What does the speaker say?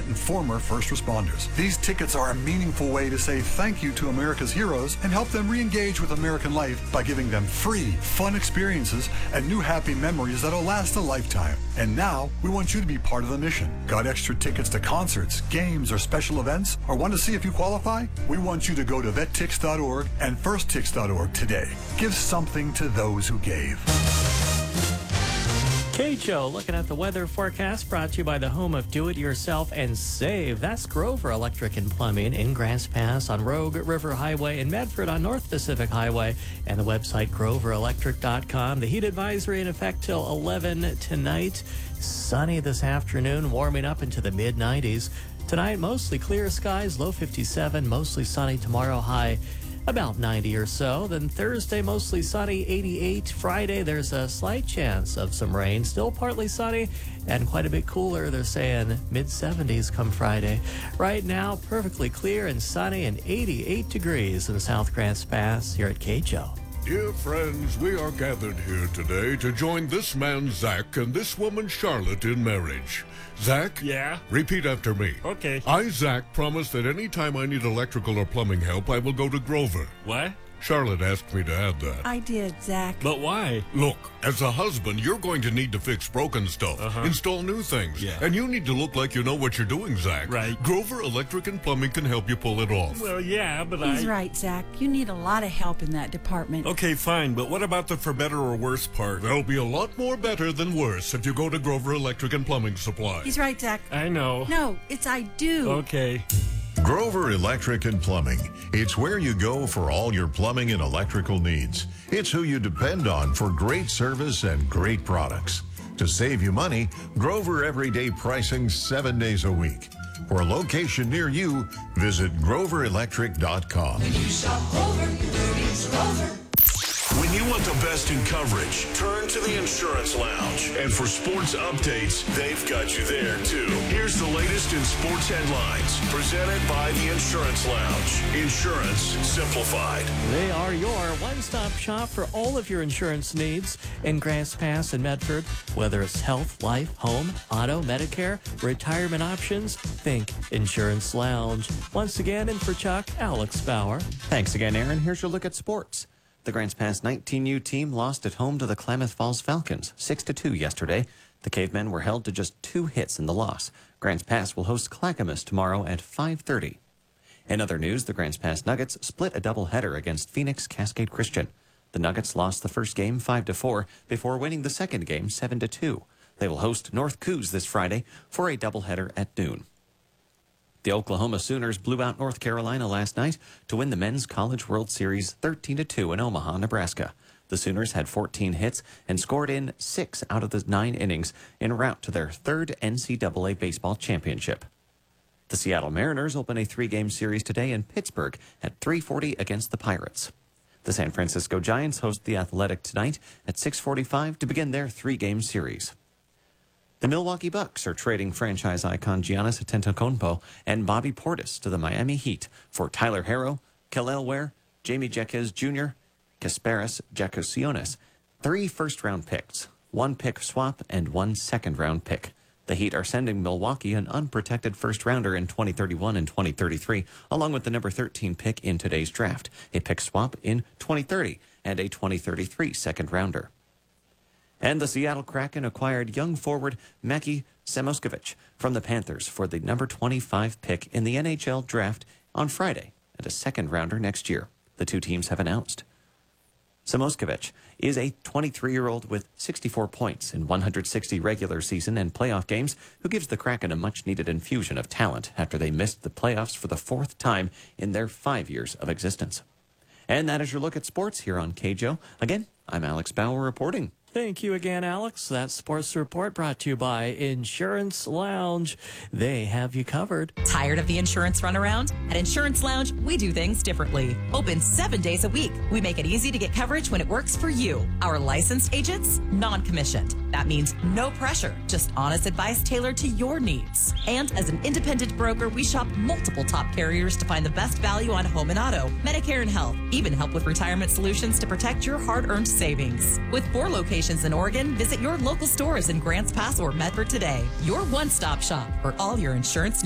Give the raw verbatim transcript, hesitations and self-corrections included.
and former first responders. These tickets are a meaningful way to say thank you to America's heroes and help them re-engage with American life by giving them free, fun experiences and new happy memories that'll last a lifetime. And now, we want you to be part of the mission. Got extra tickets to concerts, games, or special events? Or want to see if you qualify? We want you to go to vet tix dot org and first tix dot org today. Give something to those who gave. K J O looking at the weather forecast brought to you by the home of do-it-yourself and save. That's Grover Electric and Plumbing in Grants Pass on Rogue River Highway in Medford on North Pacific Highway, and the website grover electric dot com. The heat advisory in effect till eleven tonight. Sunny this afternoon, warming up into the mid nineties. Tonight, mostly clear skies, low fifty-seven, mostly sunny tomorrow, high about ninety or so. Then Thursday, mostly sunny, eighty-eight. Friday, there's a slight chance of some rain. Still partly sunny and quite a bit cooler. They're saying mid seventies come Friday. Right now, perfectly clear and sunny and eighty-eight degrees in South Grants Pass here at K J O. Dear friends, we are gathered here today to join this man, Zach, and this woman, Charlotte, in marriage. Zach? Yeah? Repeat after me. Okay. I, Zach, promise that any time I need electrical or plumbing help, I will go to Grover. What? Charlotte asked me to add that. I did, Zach. But why? Look, as a husband, you're going to need to fix broken stuff, uh-huh. install new things, yeah. and you need to look like you know what you're doing, Zach. Right. Grover Electric and Plumbing can help you pull it off. Well, yeah, but He's I... right, Zach. You need a lot of help in that department. Okay, fine, but what about the for better or worse part? There'll be a lot more better than worse if you go to Grover Electric and Plumbing Supply. He's right, Zach. I know. No, it's I do. Okay. Grover Electric and Plumbing. It's where you go for all your plumbing and electrical needs. It's who you depend on for great service and great products. To save you money, Grover everyday pricing seven days a week. For a location near you, visit grover electric dot com. When you shop Grover, it's Grover. When you want the best in coverage, turn to the Insurance Lounge. And for sports updates, they've got you there, too. Here's the latest in sports headlines, presented by the Insurance Lounge. Insurance simplified. They are your one-stop shop for all of your insurance needs in Grants Pass and Medford. Whether it's health, life, home, auto, Medicare, retirement options, think Insurance Lounge. Once again, and for Chuck, Alex Bauer. Thanks again, Aaron. Here's your look at sports. The Grants Pass nineteen U team lost at home to the Klamath Falls Falcons, six to two yesterday. The Cavemen were held to just two hits in the loss. Grants Pass will host Clackamas tomorrow at five thirty. In other news, the Grants Pass Nuggets split a doubleheader against Phoenix Cascade Christian. The Nuggets lost the first game five to four before winning the second game seven to two. They will host North Coos this Friday for a doubleheader at noon. The Oklahoma Sooners blew out North Carolina last night to win the Men's College World Series thirteen to two in Omaha, Nebraska. The Sooners had fourteen hits and scored in six out of the nine innings en route to their third N C double A baseball championship. The Seattle Mariners open a three-game series today in Pittsburgh at three forty against the Pirates. The San Francisco Giants host the Athletic tonight at six forty-five to begin their three-game series. The Milwaukee Bucks are trading franchise icon Giannis Antetokounmpo and Bobby Portis to the Miami Heat for Tyler Herro, Kel'el Ware, Jamie Jaquez Junior, Kasparis Jacosionis, three first-round picks, one pick swap, and one second-round pick. The Heat are sending Milwaukee an unprotected first-rounder in twenty thirty-one and twenty thirty-three, along with the number thirteen pick in today's draft, a pick swap in twenty thirty, and a twenty thirty-three second-rounder. And the Seattle Kraken acquired young forward Maki Samoskevich from the Panthers for the number twenty-five pick in the N H L draft on Friday and a second-rounder next year, the two teams have announced. Samoskevich is a twenty-three-year-old with sixty-four points in one hundred sixty regular season and playoff games who gives the Kraken a much-needed infusion of talent after they missed the playoffs for the fourth time in their five years of existence. And that is your look at sports here on K J O. Again, I'm Alex Bauer reporting. Thank you again, Alex. That sports report brought to you by Insurance Lounge. They have you covered. Tired of the insurance runaround? At Insurance Lounge, we do things differently. Open seven days a week. We make it easy to get coverage when it works for you. Our licensed agents, non-commissioned. That means no pressure, just honest advice tailored to your needs. And as an independent broker, we shop multiple top carriers to find the best value on home and auto, Medicare and health, even help with retirement solutions to protect your hard-earned savings. With four locations in Oregon, visit your local stores in Grants Pass or Medford today. Your one-stop shop for all your insurance needs.